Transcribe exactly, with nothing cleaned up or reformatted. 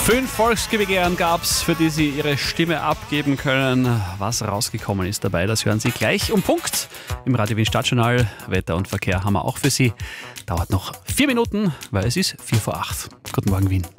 Fünf Volksbegehren gab es, für die Sie Ihre Stimme abgeben können. Was rausgekommen ist dabei, das hören Sie gleich um Punkt im Radio Wien Stadtjournal. Wetter und Verkehr haben wir auch für Sie. Dauert noch vier Minuten, weil es ist vier vor acht. Guten Morgen, Wien.